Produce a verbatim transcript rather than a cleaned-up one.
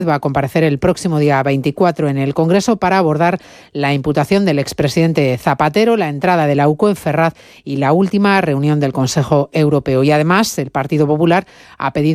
va a comparecer el próximo día veinticuatro en el Congreso para abordar la imputación del expresidente Zapatero, la entrada de la U C O en Ferraz y la última reunión del Consejo Europeo. Y además, el Partido Popular ha pedido